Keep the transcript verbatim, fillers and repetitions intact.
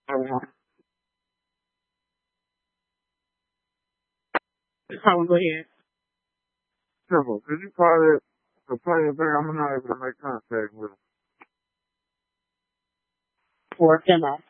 Uh, oh, go ahead. Simple. Could you call it the player thing? I'm not able to make contact with him. Or can I?